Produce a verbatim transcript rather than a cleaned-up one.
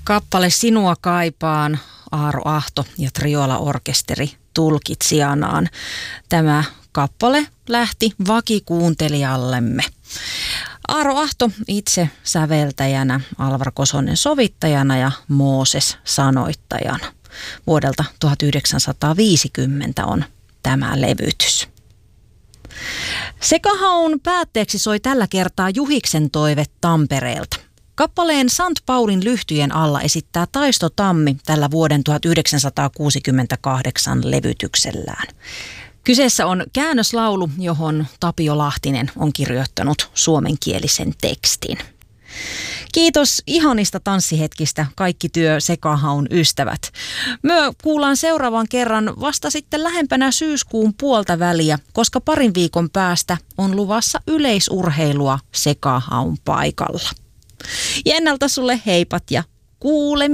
Kappale Sinua kaipaan, Aaro Ahto ja Triola-orkesteri tulkitsijanaan. Tämä kappale lähti vakikuuntelijallemme. Aaro Ahto itse säveltäjänä, Alvar Kosonen sovittajana ja Mooses sanoittajana. Vuodelta tuhatyhdeksänsataaviisikymmentä on tämä levytys. Sekahaun päätteeksi soi tällä kertaa Juhiksen toive Tampereelta. Kappaleen Sant Paulin lyhtyjen alla esittää Taisto Tammi tällä vuoden tuhatyhdeksänsataakuusikymmentäkahdeksan levytyksellään. Kyseessä on käännöslaulu, johon Tapio Lahtinen on kirjoittanut suomenkielisen tekstin. Kiitos ihanista tanssihetkistä kaikki työ Sekahaun ystävät. Myö kuullaan seuraavan kerran vasta sitten lähempänä syyskuun puolta väliä, koska parin viikon päästä on luvassa yleisurheilua Sekahaun paikalla. Ja ennalta sulle heipat ja kuulemiin.